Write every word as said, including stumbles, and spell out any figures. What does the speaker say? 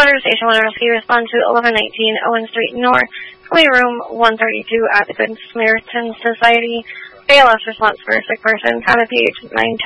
Water Station one Rescue respond to eleven nineteen Owen Street North, Committee Room one thirty-two at the Good Samaritan Society. A L S response for a sick person, time of page nine